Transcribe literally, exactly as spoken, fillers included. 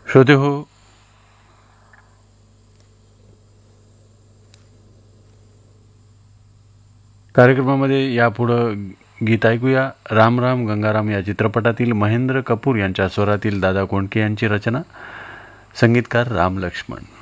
श्रोते हो, कार्यक्रमामध्ये यापुढं गीत ऐकूया. राम राम गंगाराम या चित्रपटातील महेंद्र कपूर यांच्या स्वरातील दादा कोंडके यांची रचना, संगीतकार राम लक्ष्मण.